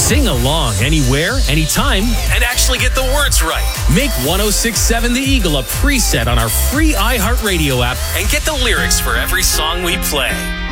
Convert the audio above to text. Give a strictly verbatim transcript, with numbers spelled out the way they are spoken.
Sing along anywhere, anytime, and actually get the words right. Make one oh six point seven The Eagle a preset on our free iHeartRadio app and get the lyrics for every song we play.